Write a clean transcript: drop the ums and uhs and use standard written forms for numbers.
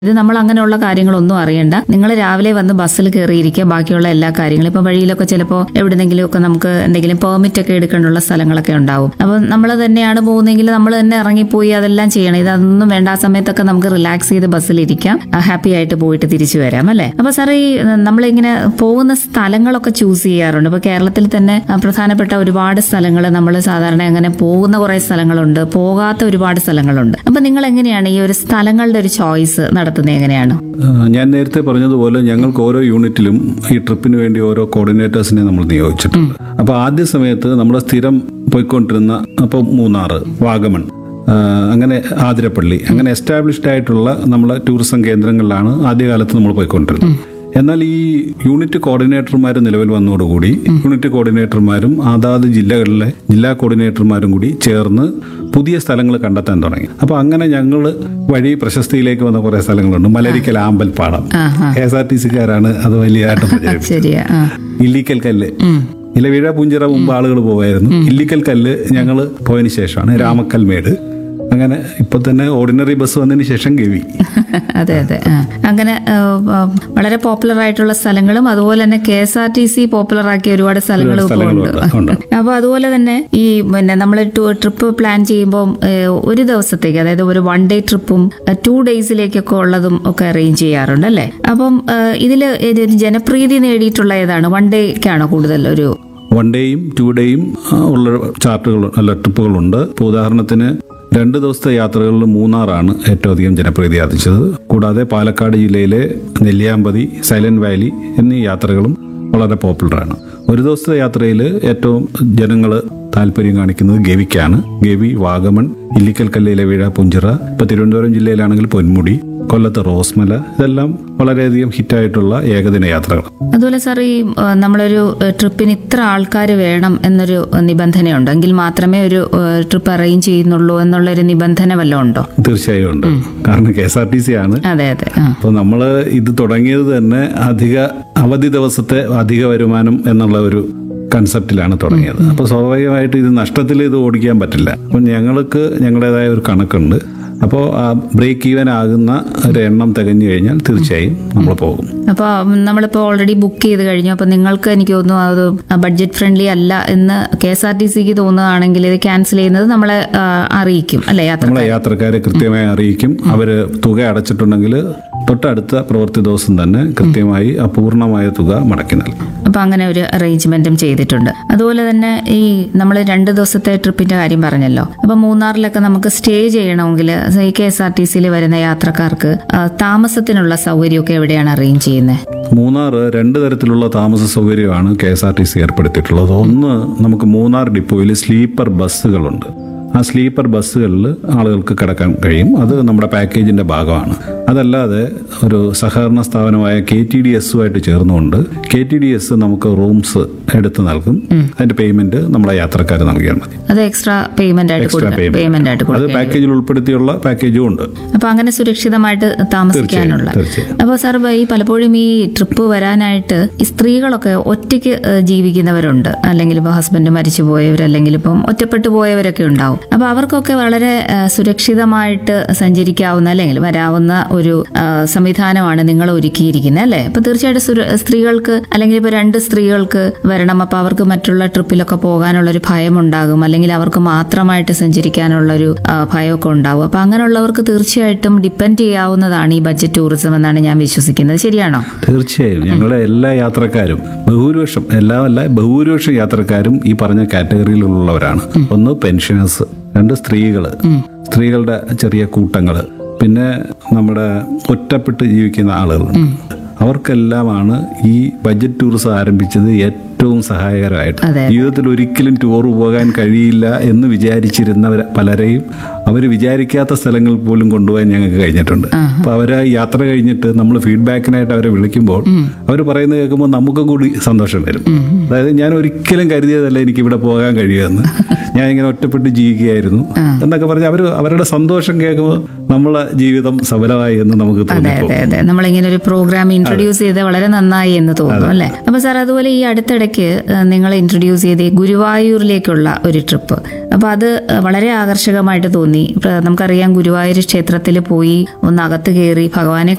ഇത് നമ്മൾ അങ്ങനെയുള്ള കാര്യങ്ങളൊന്നും അറിയണ്ട. നിങ്ങൾ രാവിലെ വന്ന് ബസ്സിൽ കയറിയിരിക്കുക, ബാക്കിയുള്ള എല്ലാ കാര്യങ്ങളും. ഇപ്പൊ വഴിയിലൊക്കെ ചിലപ്പോൾ എവിടെന്നെങ്കിലും ഒക്കെ നമുക്ക് എന്തെങ്കിലും പെർമിറ്റ് ഒക്കെ എടുക്കേണ്ടുള്ള സ്ഥലങ്ങളൊക്കെ ഉണ്ടാവും. അപ്പൊ നമ്മൾ തന്നെയാണ് പോകുന്നതെങ്കിൽ നമ്മൾ തന്നെ ഇറങ്ങിപ്പോയി അതെല്ലാം ചെയ്യണം. ഇതൊന്നും വേണ്ട. ആ സമയത്തൊക്കെ നമുക്ക് റിലാക്സ് ചെയ്ത് ബസ്സിലിരിക്കാം, ഹാപ്പി ആയിട്ട് പോയിട്ട് തിരിച്ചു വരാം അല്ലെ. അപ്പൊ സാർ, ഈ നമ്മളിങ്ങനെ പോകുന്ന സ്ഥലങ്ങളൊക്കെ ചൂസ് ചെയ്യാറുണ്ട്. ഇപ്പൊ കേരളത്തിൽ തന്നെ പ്രധാനപ്പെട്ട ഒരുപാട് സ്ഥലങ്ങൾ നമ്മൾ സാധാരണ അങ്ങനെ പോകുന്ന കുറെ സ്ഥലങ്ങളുണ്ട്, പോകാത്ത ഒരുപാട് സ്ഥലങ്ങളുണ്ട്. അപ്പൊ നിങ്ങൾ എങ്ങനെയാണ് ഈ ഒരു സ്ഥലങ്ങളുടെ ഒരു ചോയ്സ് നടത്തുന്നത്? എങ്ങനെയാണ്? ഞാൻ നേരത്തെ പറഞ്ഞതുപോലെ ഞങ്ങൾക്ക് ഓരോ യൂണിറ്റിലും ഈ ട്രിപ്പിന് വേണ്ടി ഓരോ കോർഡിനേറ്റേഴ്സിനെ നമ്മൾ നിയോഗിച്ചിട്ടുണ്ട്. അപ്പോൾ ആദ്യ സമയത്ത് നമ്മൾ സ്ഥിരം പോയിക്കൊണ്ടിരുന്ന അപ്പോൾ മൂന്നാർ, വാഗമൺ, അങ്ങനെ ആതിരപ്പള്ളി, അങ്ങനെ എസ്റ്റാബ്ലിഷ്ഡ് ആയിട്ടുള്ള നമ്മളെ ടൂറിസം കേന്ദ്രങ്ങളിലാണ് ആദ്യകാലത്ത് നമ്മൾ പോയിക്കൊണ്ടിരുന്നത്. എന്നാൽ ഈ യൂണിറ്റ് കോർഡിനേറ്റർമാർ നിലവിൽ വന്നതോടുകൂടി യൂണിറ്റ് കോർഡിനേറ്റർമാരും അതാത് ജില്ലകളിലെ ജില്ലാ കോർഡിനേറ്റർമാരും കൂടി ചേർന്ന് പുതിയ സ്ഥലങ്ങൾ കണ്ടെത്താൻ തുടങ്ങി. അപ്പൊ അങ്ങനെ ഞങ്ങൾ വഴി പ്രശസ്തിയിലേക്ക് വന്ന കുറെ സ്ഥലങ്ങളുണ്ട്. മലരിക്കൽ ആമ്പൽപ്പാടം, KSRTC-കാരാണ് അത് വലിയതായിട്ട് പ്രചരിപ്പിച്ചത്. ഇല്ലിക്കൽ കല്ല്, ഇലവീഴ പൂഞ്ചിറ മുമ്പ് ആളുകൾ പോവായിരുന്നു. ഇല്ലിക്കൽ കല്ല് ഞങ്ങൾ പോയതിനു ശേഷമാണ് രാമക്കൽമേട്. അങ്ങനെ ഇപ്പൊ തന്നെ ഓർഡിനറി ബസ് വന്നതിന് ശേഷം ഗവി. അതെ അതെ, അങ്ങനെ വളരെ പോപ്പുലർ ആയിട്ടുള്ള സ്ഥലങ്ങളും അതുപോലെ തന്നെ KSRTC പോപ്പുലർ ആക്കിയ ഒരുപാട് സ്ഥലങ്ങളും ഇപ്പോൾ ഉണ്ട്. അപ്പൊ അതുപോലെ തന്നെ ഈ നമ്മൾ ട്രിപ്പ് പ്ലാൻ ചെയ്യുമ്പോൾ ഒരു ദിവസത്തേക്ക്, അതായത് ഒരു 1 ഡേ ട്രിപ്പും 2 ഡേയ്സിലേക്കൊക്കെ ഉള്ളതും ഒക്കെ അറേഞ്ച് ചെയ്യാറുണ്ട് അല്ലെ. അപ്പം ഇതിൽ ജനപ്രീതി നേടിയിട്ടുള്ള ഏതാണ്? 1 ഡേക്കാണോ കൂടുതൽ? ഒരു 1 ഡേയും 2 ഡേയും ഉള്ള ചാർട്ടുകൾ അല്ല ട്രിപ്പുകളുണ്ട്. ഇപ്പോൾ ഉദാഹരണത്തിന് 2 ദിവസത്തെ യാത്രകളിൽ മൂന്നാറാണ് ഏറ്റവും അധികം ജനപ്രീതി ആർജിച്ചത്. കൂടാതെ പാലക്കാട് ജില്ലയിലെ നെല്ലിയാമ്പതി, സൈലന്റ് വാലി എന്നീ യാത്രകളും വളരെ പോപ്പുലറാണ്. ഒരു ദിവസത്തെ യാത്രയിൽ ഏറ്റവും ജനങ്ങൾ താല്പര്യം കാണിക്കുന്നത് ഗവിക്കാണ്. ഗവി, വാഗമൺ, ഇല്ലിക്കൽ കല്ല്, ഇലവീഴ പൂഞ്ചിറ, ഇപ്പൊ തിരുവനന്തപുരം ജില്ലയിലാണെങ്കിൽ പൊന്മുടി, കൊല്ലത്ത് റോസ്മല, ഇതെല്ലാം വളരെയധികം ഹിറ്റായിട്ടുള്ള ഏകദിന യാത്രകൾ. അതുപോലെ സാർ, ഈ നമ്മളൊരു ട്രിപ്പിന് ഇത്ര ആൾക്കാർ വേണം എന്നൊരു നിബന്ധനയുണ്ടെങ്കിൽ മാത്രമേ ഒരു ട്രിപ്പ് അറേഞ്ച് ചെയ്യുന്നുള്ളൂ എന്നുള്ളൊരു നിബന്ധന വല്ലതും ഉണ്ടോ? തീർച്ചയായും ഉണ്ട്. കാരണം KSRTC ആണ്. അതെ അതെ. അപ്പൊ നമ്മള് ഇത് തുടങ്ങിയത് തന്നെ അധിക അവധി ദിവസത്തെ അധിക വരുമാനം എന്നുള്ള ഒരു കൺസെപ്റ്റിലാണ് തുടങ്ങിയത്. അപ്പോൾ സ്വാഭാവികമായിട്ട് ഇത് നഷ്ടത്തിൽ ഇത് ഓടിക്കാൻ പറ്റില്ല. അപ്പം ഞങ്ങൾക്ക് ഞങ്ങളുടേതായ ഒരു കണക്കുണ്ട്. അപ്പോൾ ആ ബ്രേക്ക് ഈവൻ ആകുന്ന ഒരു എണ്ണം തികഞ്ഞു കഴിഞ്ഞാൽ തീർച്ചയായും നമ്മൾ പോകും. അപ്പോൾ നമ്മളിപ്പോൾ ഓൾറെഡി ബുക്ക് ചെയ്ത് കഴിഞ്ഞു. അപ്പോൾ നിങ്ങൾക്ക് എനിക്ക് തോന്നുന്നു അത് ബഡ്ജറ്റ് ഫ്രണ്ട്ലി അല്ല എന്ന് KSRTC-ക്ക് തോന്നുകയാണെങ്കിൽ ഇത് ക്യാൻസൽ ചെയ്യുന്നത് നമ്മളെ അറിയിക്കും അല്ലെ? നമ്മളെ യാത്രക്കാരെ കൃത്യമായി അറിയിക്കും. അവര് തുക അടച്ചിട്ടുണ്ടെങ്കിൽ തൊട്ടടുത്ത പ്രവൃത്തി ദിവസം തന്നെ കൃത്യമായി അപൂർണമായ തുക മടക്കി നൽകും. അപ്പൊ അങ്ങനെ ഒരു അറേഞ്ച്മെന്റും ചെയ്തിട്ടുണ്ട്. അതുപോലെ തന്നെ ഈ നമ്മൾ 2 ദിവസത്തെ ട്രിപ്പിന്റെ കാര്യം പറഞ്ഞല്ലോ. അപ്പൊ മൂന്നാറിലൊക്കെ നമുക്ക് സ്റ്റേ ചെയ്യണമെങ്കിൽ ഈ KSRTC-യിൽ വരുന്ന യാത്രക്കാർക്ക് താമസത്തിനുള്ള സൗകര്യമൊക്കെ എവിടെയാണ് അറേഞ്ച് ചെയ്യുന്നത്? മൂന്നാർ 2 തരത്തിലുള്ള താമസ സൗകര്യമാണ് KSRTC ഏർപ്പെടുത്തിയിട്ടുള്ളത്. ഒന്ന്, നമുക്ക് മൂന്നാർ ഡിപ്പോയിൽ സ്ലീപ്പർ ബസ്സുകളുണ്ട്. ആ സ്ലീപ്പർ ബസ്സുകളിൽ ആളുകൾക്ക് കിടക്കാൻ കഴിയും. അത് നമ്മുടെ പാക്കേജിന്റെ ഭാഗമാണ്. അതല്ലാതെ ഒരു സഹകരണ സ്ഥാപനമായ KTDS-ഉമായിട്ട് ചേർന്നുകൊണ്ട് KTDS നമുക്ക് റൂംസ് എടുത്ത് നൽകും. അതിന്റെ പേയ്മെന്റ് നമ്മുടെ യാത്രക്കാർ നൽകിയാൽ മതി. അത് എക്സ്ട്രാ പേയ്മെന്റ് ആയിട്ട് അത് പാക്കേജിൽ ഉൾപ്പെടുത്തിയുള്ള പാക്കേജും ഉണ്ട്. അപ്പൊ അങ്ങനെ സുരക്ഷിതമായിട്ട് താമസിക്കാനുള്ള. അപ്പൊ സാർ, ഈ പലപ്പോഴും ഈ ട്രിപ്പ് വരാനായിട്ട് ഈ സ്ത്രീകളൊക്കെ ഒറ്റയ്ക്ക് ജീവിക്കുന്നവരുണ്ട്, അല്ലെങ്കിൽ ഇപ്പൊ ഹസ്ബൻഡ് മരിച്ചു പോയവർ, അല്ലെങ്കിൽ ഇപ്പം ഒറ്റപ്പെട്ടു പോയവരൊക്കെ ഉണ്ടാവും. അപ്പൊ അവർക്കൊക്കെ വളരെ സുരക്ഷിതമായിട്ട് സഞ്ചരിക്കാവുന്ന അല്ലെങ്കിൽ വരാവുന്ന ഒരു സംവിധാനമാണ് നിങ്ങൾ ഒരുക്കിയിരിക്കുന്നത് അല്ലെ? അപ്പൊ തീർച്ചയായിട്ടും സ്ത്രീകൾക്ക്, അല്ലെങ്കിൽ ഇപ്പൊ 2 സ്ത്രീകൾക്ക് വരണം, അപ്പൊ അവർക്ക് മറ്റുള്ള ട്രിപ്പിലൊക്കെ പോകാനുള്ള ഒരു ഭയം ഉണ്ടാകും, അല്ലെങ്കിൽ അവർക്ക് മാത്രമായിട്ട് സഞ്ചരിക്കാനുള്ള ഒരു ഭയമൊക്കെ ഉണ്ടാവും. അപ്പൊ അങ്ങനെയുള്ളവർക്ക് തീർച്ചയായിട്ടും ഡിപ്പെൻഡ് ചെയ്യാവുന്നതാണ് ഈ ബഡ്ജറ്റ് ടൂറിസം എന്നാണ് ഞാൻ വിശ്വസിക്കുന്നത്. ശരിയാണോ? തീർച്ചയായും. ഞങ്ങളുടെ എല്ലാ യാത്രക്കാരും ബഹുഭൂരിപക്ഷം യാത്രക്കാരും ഈ പറഞ്ഞ കാറ്റഗറിയിലുള്ളവരാണ്. ഒന്ന് പെൻഷനേഴ്സ്, 2 സ്ത്രീകളുടെ ചെറിയ കൂട്ടങ്ങള്, പിന്നെ നമ്മുടെ ഒറ്റപ്പെട്ട് ജീവിക്കുന്ന ആളുകളുണ്ട്. അവർക്കെല്ലാമാണ് ഈ ബഡ്ജറ്റ് ടൂറിസം ആരംഭിച്ചത് ഏറ്റവും സഹായകരമായിട്ട്. ജീവിതത്തിൽ ഒരിക്കലും ടൂർ പോകാൻ കഴിയില്ല എന്ന് വിചാരിച്ചിരുന്നവർ പലരെയും അവർ വിചാരിക്കാത്ത സ്ഥലങ്ങളിൽ പോലും കൊണ്ടുപോകാൻ ഞങ്ങൾക്ക് കഴിഞ്ഞിട്ടുണ്ട്. അപ്പൊ അവരെ യാത്ര കഴിഞ്ഞിട്ട് നമ്മൾ ഫീഡ്ബാക്കിനായിട്ട് അവരെ വിളിക്കുമ്പോൾ അവർ പറയുന്നത് കേൾക്കുമ്പോൾ നമുക്കും കൂടി സന്തോഷം വരും. അതായത് ഞാൻ ഒരിക്കലും കരുതിയതല്ല എനിക്ക് ഇവിടെ പോകാൻ കഴിയുമെന്ന്, ഞാൻ ഇങ്ങനെ ഒറ്റപ്പെട്ട് ജീവിക്കുകയായിരുന്നു എന്നൊക്കെ പറഞ്ഞ് അവരുടെ സന്തോഷം കേൾക്കുമ്പോൾ നമ്മളെ ജീവിതം സഫലമായി എന്ന് നമുക്ക് തോന്നുന്നു. നമ്മളിങ്ങനെ ഒരു പ്രോഗ്രാം ഇൻട്രൊഡ്യൂസ് ചെയ്ത് വളരെ നന്നായി എന്ന് തോന്നുന്നു അല്ലെ? അപ്പൊ സാർ, അതുപോലെ ഈ അടുത്തിടയ്ക്ക് നിങ്ങൾ ഇൻട്രൊഡ്യൂസ് ചെയ്ത് ഗുരുവായൂരിലേക്കുള്ള ഒരു ട്രിപ്പ്, അപ്പൊ അത് വളരെ ആകർഷകമായിട്ട് തോന്നി. നമുക്കറിയാം, ഗുരുവായൂർ ക്ഷേത്രത്തിൽ പോയി ഒന്ന് അകത്ത് കയറി ഭഗവാനെ